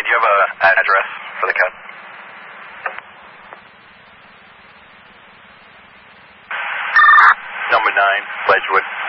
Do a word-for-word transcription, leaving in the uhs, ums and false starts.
do you have an address for the cut? Number nine, Ledgewood.